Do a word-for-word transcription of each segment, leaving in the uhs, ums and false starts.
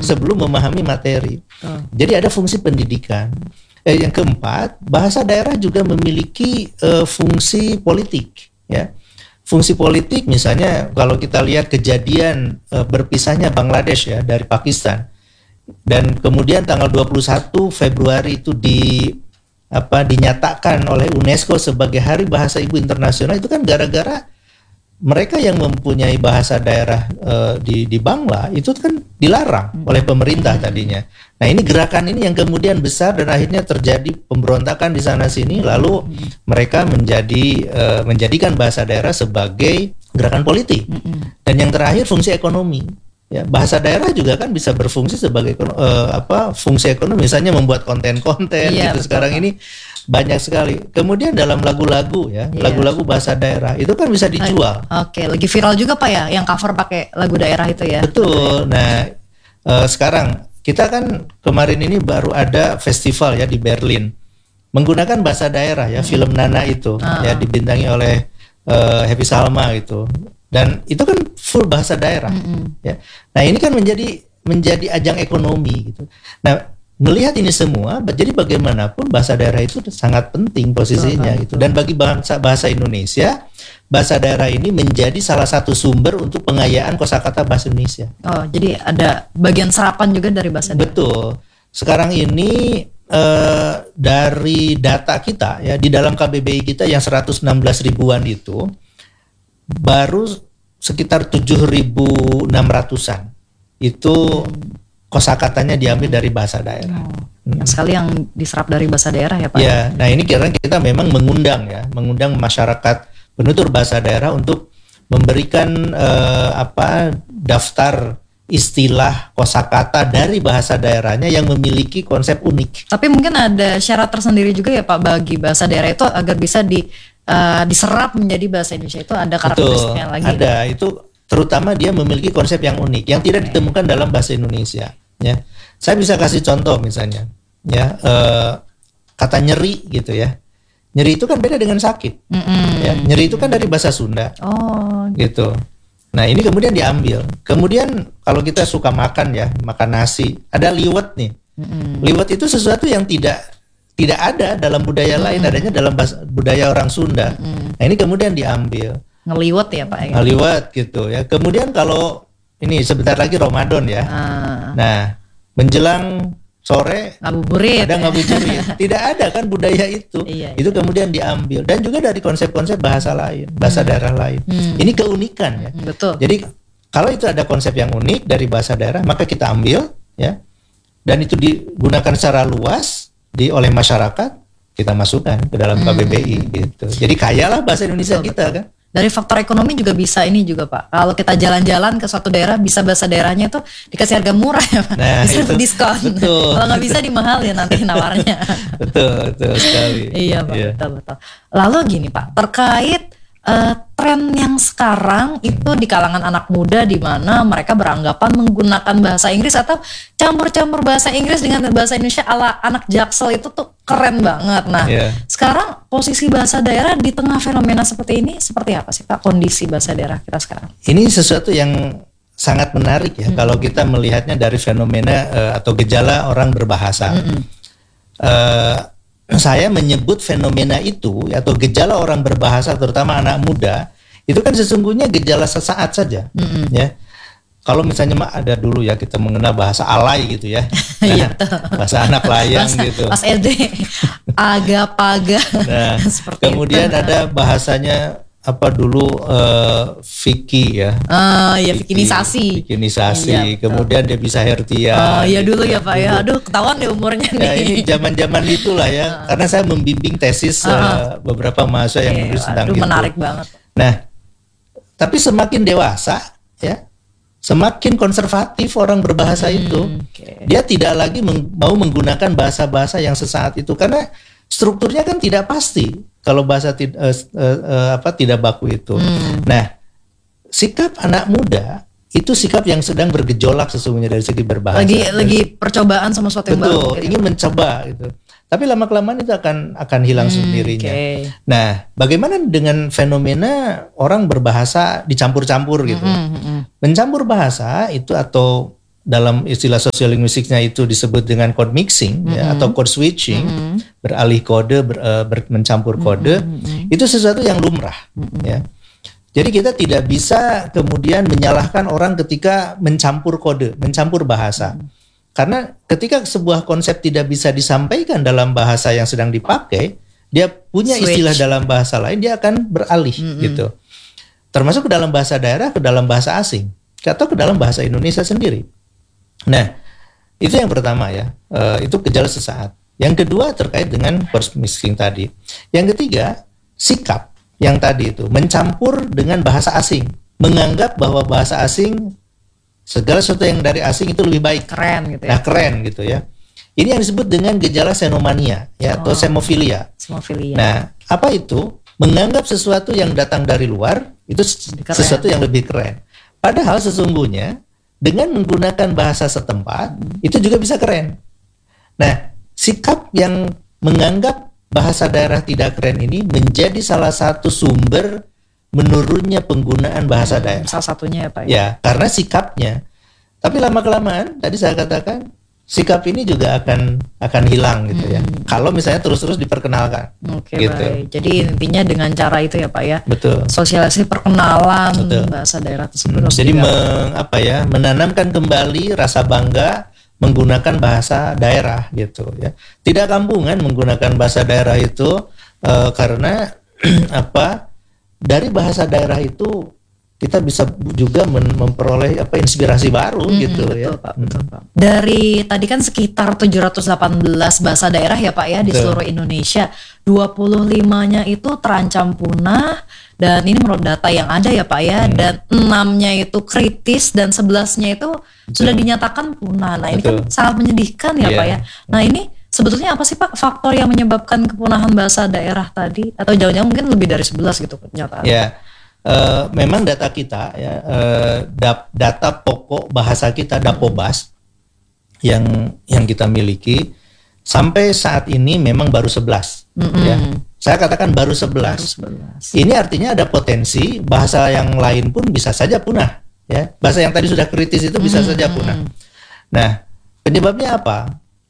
sebelum memahami materi. Oh. Jadi ada fungsi pendidikan. Eh, yang keempat, bahasa daerah juga memiliki uh, fungsi politik, ya. Fungsi politik misalnya kalau kita lihat kejadian uh, berpisahnya Bangladesh ya dari Pakistan, dan kemudian tanggal dua puluh satu Februari itu di apa dinyatakan oleh UNESCO sebagai Hari Bahasa Ibu Internasional, itu kan gara-gara mereka yang mempunyai bahasa daerah uh, di di Bangla itu kan dilarang oleh pemerintah tadinya. Nah, ini gerakan ini yang kemudian besar dan akhirnya terjadi pemberontakan di sana sini, lalu mereka menjadi uh, menjadikan bahasa daerah sebagai gerakan politik. Dan yang terakhir fungsi ekonomi. Ya, bahasa daerah juga kan bisa berfungsi sebagai uh, apa fungsi ekonomi, misalnya membuat konten-konten iya, gitu. Betul. Sekarang ini banyak sekali. Kemudian dalam lagu-lagu ya, Iya. lagu-lagu bahasa daerah itu kan bisa dijual. Oke, lagi viral juga Pak ya, yang cover pakai lagu daerah itu ya. Betul. Nah, uh, sekarang kita kan kemarin ini baru ada festival ya di Berlin menggunakan bahasa daerah ya, film Nana itu Ah. ya dibintangi oleh uh, Happy Salma gitu. Dan itu kan full bahasa daerah. Mm-mm. Ya. Nah, ini kan menjadi menjadi ajang ekonomi gitu. Nah, melihat ini semua, jadi bagaimanapun bahasa daerah itu sangat penting posisinya Betul, gitu. Dan bagi bangsa bahasa Indonesia, bahasa daerah ini menjadi salah satu sumber untuk pengayaan kosakata bahasa Indonesia. Oh, jadi ada bagian serapan juga dari bahasa daerah. Betul. Sekarang ini eh, dari data kita ya di dalam K B B I kita yang seratus enam belas ribuan itu baru sekitar tujuh ribu enam ratusan itu kosakatanya diambil dari bahasa daerah. Oh, yang sekali yang diserap dari bahasa daerah ya Pak. Ya, nah ini karena kita memang mengundang ya, mengundang masyarakat penutur bahasa daerah untuk memberikan eh, apa daftar istilah kosakata dari bahasa daerahnya yang memiliki konsep unik. Tapi mungkin ada syarat tersendiri juga ya Pak bagi bahasa daerah itu agar bisa di uh, diserap menjadi bahasa Indonesia, itu ada karakteristiknya lagi. Ada, itu terutama dia memiliki konsep yang unik yang tidak ditemukan dalam bahasa Indonesia. Ya, saya bisa kasih contoh misalnya, ya eh, kata nyeri gitu ya. Nyeri itu kan beda dengan sakit. Mm-mm. Ya, nyeri itu kan dari bahasa Sunda. Oh, Gitu. Nah, ini kemudian diambil. Kemudian kalau kita suka makan ya, makan nasi, ada liwet nih. mm-mm. Liwet itu sesuatu yang tidak tidak ada dalam budaya lain, adanya dalam bahasa, budaya orang Sunda. Nah, ini kemudian diambil. Ngeliwet ya Pak ya. Liwet gitu ya. Kemudian kalau ini sebentar lagi Ramadan ya. Ah, Nah, menjelang sore ngabuburit. ada ya. ngabuburit. Tidak ada kan budaya itu. Iya, Itu kemudian diambil dan juga dari konsep-konsep bahasa lain, bahasa daerah lain. Hmm. Ini keunikan ya. Betul. Jadi kalau itu ada konsep yang unik dari bahasa daerah, maka kita ambil ya. Dan itu digunakan secara luas di oleh masyarakat, kita masukkan ke dalam K B B I gitu. Jadi kayalah bahasa Indonesia Betul, kita betul. kan. Dari faktor ekonomi juga bisa ini juga Pak. Kalau kita jalan-jalan ke suatu daerah, bisa bahasa daerahnya itu dikasih harga murah ya Pak. Nah, bisa itu. diskon. Betul. Kalau nggak bisa dimahalin nanti nawarnya. Betul, betul sekali. Iya Pak, Iya. betul betul. Lalu gini Pak, terkait eh, tren yang sekarang itu di kalangan anak muda di mana mereka beranggapan menggunakan bahasa Inggris atau campur-campur bahasa Inggris dengan bahasa Indonesia ala anak Jaksel itu tuh keren banget. Nah, Iya. sekarang posisi bahasa daerah di tengah fenomena seperti ini seperti apa sih Pak, kondisi bahasa daerah kita sekarang? Ini sesuatu yang sangat menarik ya kalau kita melihatnya dari fenomena eh, atau gejala orang berbahasa. Eh, saya menyebut fenomena itu atau gejala orang berbahasa terutama anak muda itu kan sesungguhnya gejala sesaat saja, ya. Kalau misalnya mah ada dulu ya kita mengenal bahasa alay gitu ya, Iya, nah, bahasa anak layang Bahasa- gitu. Pas S D aga-paga Nah, seperti kemudian itu. ada bahasanya apa dulu eh, Vicky ya. Ah, ya bikinisasi. Bikinisasi. Iya, betul. Kemudian dia bisa hertia. Oh iya gitu dulu ya Pak ya. dulu. Aduh ketahuan deh umurnya Ya, nih. ini zaman-zaman itulah ya. Karena saya membimbing tesis eh, beberapa mahasiswa yang Oke, menulis tentang aduh, itu. menarik banget. Nah, tapi semakin dewasa ya, semakin konservatif orang berbahasa itu. Hmm, oke. Dia tidak lagi meng- mau menggunakan bahasa-bahasa yang sesaat itu karena strukturnya kan tidak pasti kalau bahasa tid- eh, eh, eh, apa tidak baku itu. Hmm. Nah, sikap anak muda itu sikap yang sedang bergejolak sesungguhnya dari segi berbahasa. Lagi Dari lagi percobaan sama sesuatu yang baru. Betul, mungkin ya, ingin Pak. mencoba gitu. Tapi lama-kelamaan itu akan akan hilang Hmm, sendirinya. oke. Nah, bagaimana dengan fenomena orang berbahasa dicampur-campur gitu? Hmm, hmm, hmm. Mencampur bahasa itu atau dalam istilah sosiolinguistiknya itu disebut dengan code mixing mm-hmm. ya, atau code switching, mm-hmm. beralih kode, ber, uh, ber, mencampur kode, mm-hmm. itu sesuatu yang lumrah. Mm-hmm. Ya. Jadi kita tidak bisa kemudian menyalahkan orang ketika mencampur kode, mencampur bahasa. Mm-hmm. Karena ketika sebuah konsep tidak bisa disampaikan dalam bahasa yang sedang dipakai, dia punya Switch. Istilah dalam bahasa lain, dia akan beralih mm-hmm. gitu. Termasuk ke dalam bahasa daerah, ke dalam bahasa asing, atau ke dalam bahasa Indonesia sendiri. Nah, itu yang pertama ya, uh, itu gejala sesaat. Yang kedua terkait dengan code mixing tadi. Yang ketiga, sikap yang tadi itu mencampur dengan bahasa asing, menganggap bahwa bahasa asing segala sesuatu yang dari asing itu lebih baik, keren gitu ya. Nah, keren gitu ya. Ini yang disebut dengan gejala xenomania ya, oh, atau semofilia. Semofilia. Nah, apa itu? Menganggap sesuatu yang datang dari luar itu sesuatu yang lebih keren. Padahal sesungguhnya dengan menggunakan bahasa setempat, hmm. itu juga bisa keren. Nah, sikap yang menganggap bahasa daerah tidak keren ini menjadi salah satu sumber menurunnya penggunaan bahasa hmm, daerah. Salah satunya ya Pak. Ya, karena sikapnya. Tapi lama-kelamaan, tadi saya katakan, sikap ini juga akan akan hilang gitu ya. Hmm. Kalau misalnya terus-terus diperkenalkan. Oke, gitu. Baik. Jadi intinya dengan cara itu ya Pak ya. Betul. Sosialisasi perkenalan Betul. bahasa daerah tersebut. Hmm. Jadi meng, apa ya, menanamkan kembali rasa bangga menggunakan bahasa daerah gitu ya. Tidak kampungan menggunakan bahasa daerah itu uh, karena apa? Dari bahasa daerah itu kita bisa juga memperoleh apa inspirasi baru hmm, gitu betul, ya. Pak, betul, Pak. Dari tadi kan sekitar tujuh ratus delapan belas bahasa daerah ya Pak ya betul. Di seluruh Indonesia. dua puluh limanya itu terancam punah dan ini menurut data yang ada ya Pak ya hmm. dan enamnya itu kritis dan sebelasnya itu betul. Sudah dinyatakan punah. Nah, betul. Ini kan sangat menyedihkan ya yeah. Pak ya. Nah, ini sebetulnya apa sih Pak faktor yang menyebabkan kepunahan bahasa daerah tadi atau jangan-jangan mungkin lebih dari sebelas gitu kenyataan. Ya. Yeah. Uh, memang data kita ya uh, dap, data pokok bahasa kita Dapobas yang yang kita miliki sampai saat ini memang baru sebelas mm-hmm. ya. Saya katakan baru sebelas. Baru sebelas. Ini artinya ada potensi bahasa yang lain pun bisa saja punah ya. Bahasa yang tadi sudah kritis itu bisa mm-hmm. saja punah. Nah, penyebabnya apa?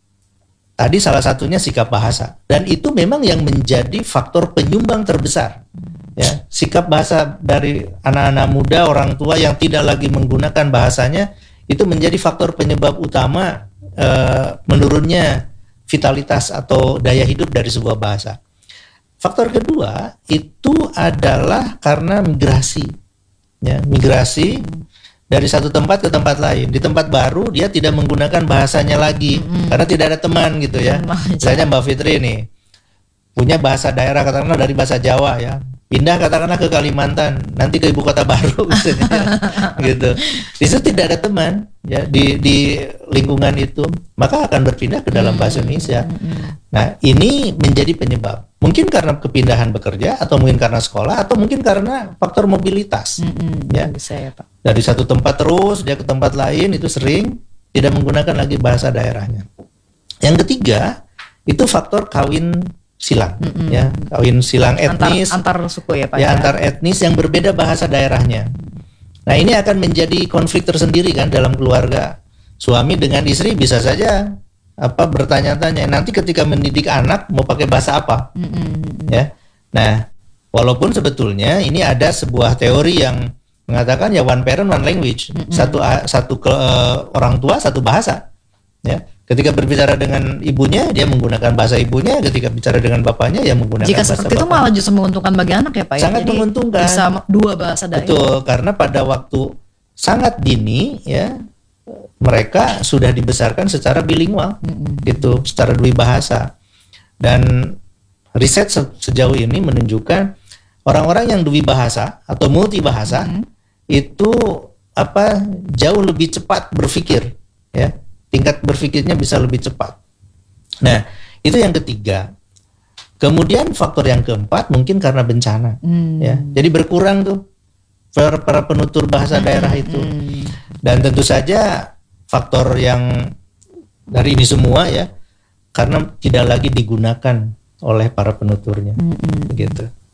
Tadi salah satunya sikap bahasa dan itu memang yang menjadi faktor penyumbang terbesar. Ya, sikap bahasa dari anak-anak muda, orang tua yang tidak lagi menggunakan bahasanya itu menjadi faktor penyebab utama uh, menurunnya vitalitas atau daya hidup dari sebuah bahasa. Faktor kedua itu adalah karena migrasi, ya, migrasi dari satu tempat ke tempat lain. Di tempat baru dia tidak menggunakan bahasanya lagi mm-hmm. karena tidak ada teman gitu ya. Misalnya Mbak Fitri nih punya bahasa daerah katakanlah dari bahasa Jawa ya. Pindah katakanlah ke Kalimantan, nanti ke ibu kota baru misalnya, gitu. Di situ tidak ada teman ya di di lingkungan itu, maka akan berpindah ke dalam bahasa Indonesia. Nah, ini menjadi penyebab. Mungkin karena kepindahan bekerja atau mungkin karena sekolah atau mungkin karena faktor mobilitas. Mm-hmm. Ya. Bisa ya, Pak. Dari satu tempat terus dia ke tempat lain itu sering tidak menggunakan lagi bahasa daerahnya. Yang ketiga, itu faktor kawin silang, mm-hmm. ya kawin silang etnis, antar, antar suku ya Pak. Ya, antar etnis yang berbeda bahasa daerahnya. Nah, ini akan menjadi konflik tersendiri kan dalam keluarga. Suami dengan istri bisa saja apa bertanya-tanya nanti ketika mendidik anak mau pakai bahasa apa, mm-hmm. ya. Nah, walaupun sebetulnya ini ada sebuah teori yang mengatakan ya one parent one language, mm-hmm. satu satu ke, uh, orang tua satu bahasa, ya. Ketika berbicara dengan ibunya, dia menggunakan bahasa ibunya. Ketika bicara dengan bapaknya, ya menggunakan Jika bahasa seperti bapaknya. itu malah justru menguntungkan bagi anak ya Pak ya? Sangat Jadi menguntungkan. Bisa dua bahasa daerah. Betul, karena pada waktu sangat dini ya mereka sudah dibesarkan secara bilingual, mm-hmm. gitu, secara dua bahasa. Dan riset se- sejauh ini menunjukkan orang-orang yang dua bahasa atau multi bahasa mm-hmm. itu apa jauh lebih cepat berpikir, ya. Tingkat berpikirnya bisa lebih cepat. Nah, itu yang ketiga. Kemudian faktor yang keempat mungkin karena bencana, hmm. ya. Jadi berkurang tuh para, para penutur bahasa hmm. daerah itu. Hmm. Dan tentu saja faktor yang dari ini semua ya, karena tidak lagi digunakan oleh para penuturnya, hmm. gitu.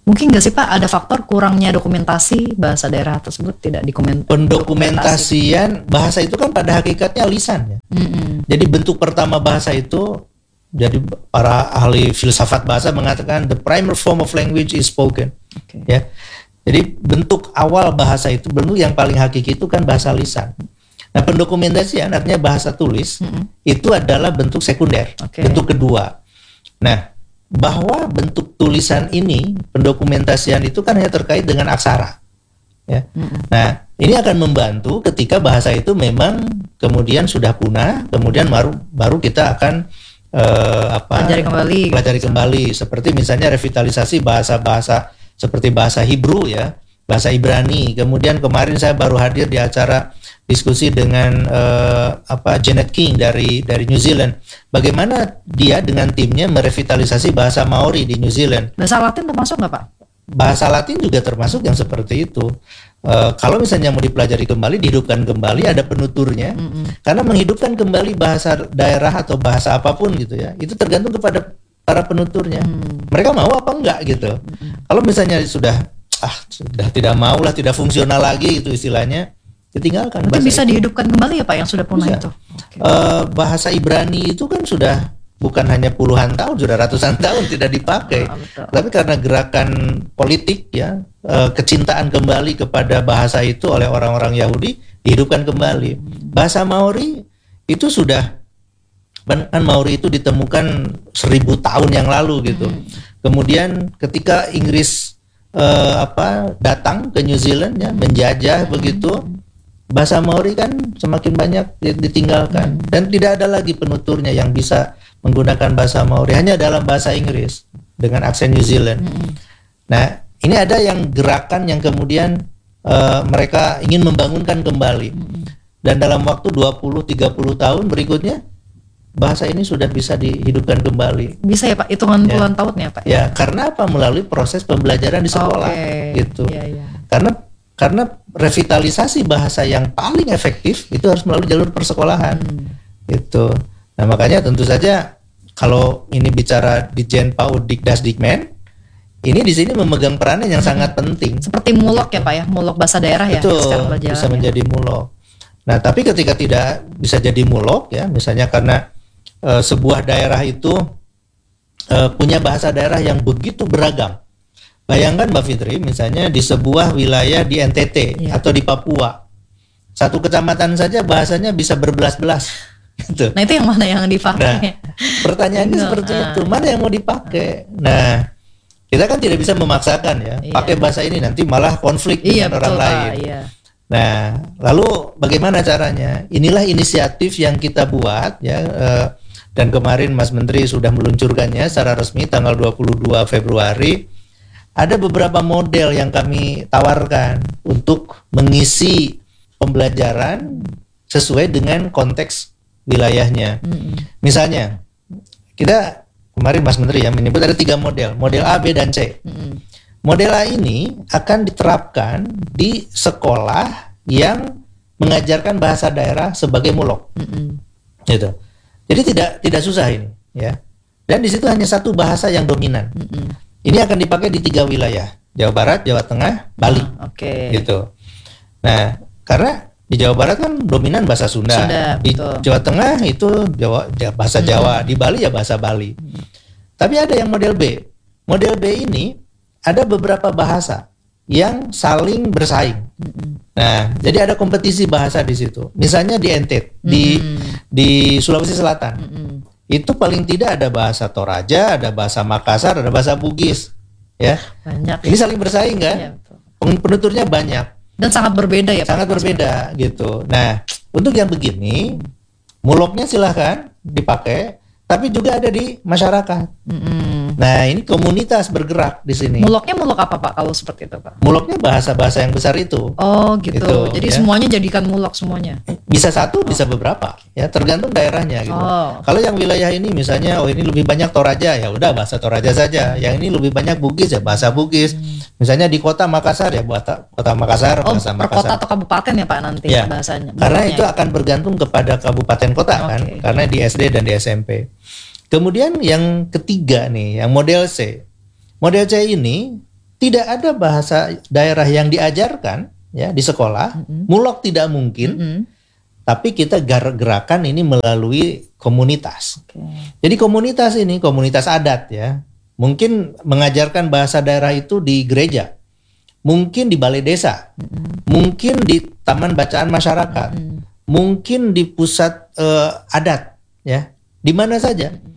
Mungkin nggak sih Pak ada faktor kurangnya dokumentasi bahasa daerah tersebut tidak dikomen. Pendokumentasian bahasa itu kan pada hakikatnya lisan ya. Mm-mm. Jadi bentuk pertama bahasa itu, jadi para ahli filsafat bahasa mengatakan the primary form of language is spoken. Okay. Ya. Jadi bentuk awal bahasa itu, bentuk yang paling hakiki itu kan bahasa lisan. Nah, pendokumentasian artinya bahasa tulis, mm-hmm. itu adalah bentuk sekunder, okay. bentuk kedua. Nah, bahwa bentuk tulisan ini, pendokumentasian itu kan hanya terkait dengan aksara. Ya. Mm-hmm. Nah, ini akan membantu ketika bahasa itu memang kemudian sudah punah, kemudian baru baru kita akan uh, apa? pelajari kembali. Pelajari kembali. Seperti misalnya revitalisasi bahasa-bahasa seperti bahasa Hebrew ya, bahasa Ibrani. Kemudian kemarin saya baru hadir di acara diskusi dengan uh, apa Janet King dari dari New Zealand. Bagaimana dia dengan timnya merevitalisasi bahasa Maori di New Zealand. Bahasa Latin termasuk nggak Pak? Bahasa Latin juga termasuk yang seperti itu. Uh, kalau misalnya mau dipelajari kembali, dihidupkan kembali, ada penuturnya. Mm-hmm. Karena menghidupkan kembali bahasa daerah atau bahasa apapun gitu ya, itu tergantung kepada para penuturnya. Mm. Mereka mau apa enggak gitu. Mm-hmm. Kalau misalnya sudah ah sudah tidak mau lah, tidak fungsional lagi itu istilahnya, ditinggalkan. Berarti bisa itu dihidupkan kembali ya Pak yang sudah punah bisa. Itu. Okay. Uh, bahasa Ibrani itu kan sudah bukan hanya puluhan tahun, sudah ratusan tahun tidak dipakai. Oh, tapi karena gerakan politik ya, uh, kecintaan kembali kepada bahasa itu oleh orang-orang Yahudi dihidupkan kembali. Bahasa Maori itu sudah, kan Maori itu ditemukan seribu tahun yang lalu gitu. Hmm. Kemudian ketika Inggris uh, apa datang ke New Zealand ya, menjajah hmm. begitu, bahasa Maori kan semakin banyak ditinggalkan. Hmm. Dan tidak ada lagi penuturnya yang bisa menggunakan bahasa Maori, hanya dalam bahasa Inggris dengan aksen New Zealand. Hmm. Nah, ini ada yang gerakan yang kemudian uh, mereka ingin membangunkan kembali. Hmm. Dan dalam waktu dua puluh sampai tiga puluh tahun berikutnya bahasa ini sudah bisa dihidupkan kembali. Bisa ya Pak, hitungan ya. Puluhan tahun ya Pak? Ya, karena apa? Melalui proses pembelajaran di sekolah. Okay. Gitu. Ya, ya. Karena karena revitalisasi bahasa yang paling efektif itu harus melalui jalur persekolahan. Hmm. Gitu. Nah, makanya tentu saja kalau ini bicara Ditjen PAUD Dikdasdikmen, ini di sini memegang peranan yang hmm. sangat penting. Seperti mulok ya Pak ya, mulok bahasa daerah ya. Betul, bisa menjadi mulok. Nah, tapi ketika tidak bisa jadi mulok ya, misalnya karena uh, sebuah daerah itu uh, punya bahasa daerah yang begitu beragam. Bayangkan Mbak Fitri, misalnya di sebuah wilayah di N T T ya. Atau di Papua, satu kecamatan saja bahasanya bisa berbelas-belas. Gitu. Nah itu yang mana yang dipakai? Nah, pertanyaannya Enggak. seperti ah. itu, mana yang mau dipakai? Nah, kita kan tidak bisa memaksakan ya, iya. pakai bahasa ini nanti malah konflik iya, dengan betul, orang lain. Pak, iya. Nah, lalu bagaimana caranya? Inilah inisiatif yang kita buat ya, eh, dan kemarin Mas Menteri sudah meluncurkannya secara resmi tanggal dua puluh dua Februari. Ada beberapa model yang kami tawarkan untuk mengisi pembelajaran sesuai dengan konteks wilayahnya. Mm-hmm. Misalnya, kita kemarin Mas Menteri ya menyebut ada tiga model, model A, B, dan C. Mm-hmm. Model A ini akan diterapkan di sekolah yang mengajarkan bahasa daerah sebagai mulok. Mm-hmm. Gitu. Jadi tidak tidak susah ini, ya. Dan di situ hanya satu bahasa yang dominan. Mm-hmm. Ini akan dipakai di tiga wilayah, Jawa Barat, Jawa Tengah, Bali. Oh, Oke. Okay. Gitu. Nah, karena di Jawa Barat kan dominan bahasa Sunda, Sunda di betul. Jawa Tengah itu Jawa, bahasa Jawa, hmm. di Bali ya bahasa Bali. Hmm. Tapi ada yang model B. Model B ini ada beberapa bahasa yang saling bersaing. Hmm. Nah, jadi ada kompetisi bahasa di situ. Misalnya di N T T, hmm. di di Sulawesi Selatan, hmm. itu paling tidak ada bahasa Toraja, ada bahasa Makassar, ada bahasa Bugis, ya. Banyak. Ini saling bersaing kan? Ya, penuturnya banyak. Dan sangat berbeda ya Pak? Sangat berbeda gitu. Nah, untuk yang begini, muloknya silahkan dipakai, tapi juga ada di masyarakat. Mm-hmm. Nah, ini komunitas bergerak di sini. Muloknya mulok apa Pak kalau seperti itu Pak? Muloknya bahasa-bahasa yang besar itu. Oh gitu. gitu Jadi ya. Semuanya jadikan mulok semuanya? Bisa satu, oh. bisa beberapa. Ya tergantung daerahnya gitu. Oh. Kalau yang wilayah ini misalnya, oh ini lebih banyak Toraja, ya udah bahasa Toraja saja. Yang ini lebih banyak Bugis, ya bahasa Bugis. Hmm. Misalnya di kota Makassar ya buat kota Makassar, oh, bahasa per Makassar. Kota atau kabupaten ya Pak nanti ya, bahasanya. Karena itu akan bergantung kepada kabupaten kota okay. kan, karena di S D dan di S M P. Kemudian yang ketiga nih, yang model C. Model C ini tidak ada bahasa daerah yang diajarkan ya di sekolah, mm-hmm. mulok tidak mungkin. Mm-hmm. Tapi kita gerakan ini melalui komunitas. Okay. Jadi komunitas ini komunitas adat ya, mungkin mengajarkan bahasa daerah itu di gereja, mungkin di balai desa, mm-hmm. mungkin di taman bacaan masyarakat, mm-hmm. mungkin di pusat uh, adat ya, di mana saja. Mm-hmm.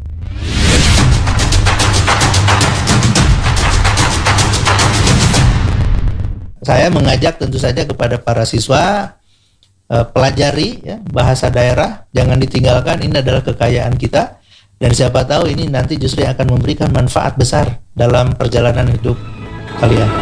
Saya mengajak tentu saja kepada para siswa uh, pelajari ya, bahasa daerah, jangan ditinggalkan, ini adalah kekayaan kita dan siapa tahu ini nanti justru yang akan memberikan manfaat besar dalam perjalanan hidup kalian.